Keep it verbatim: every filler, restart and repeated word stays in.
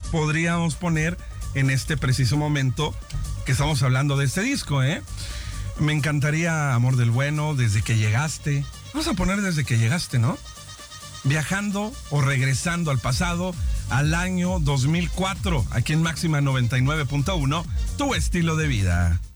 podríamos poner en este preciso momento que estamos hablando de este disco, ¿eh? Me encantaría Amor del Bueno, Desde que llegaste. Vamos a poner Desde que llegaste, ¿no? Viajando o regresando al pasado, al año dos mil cuatro, aquí en Máxima noventa y nueve punto uno, tu estilo de vida.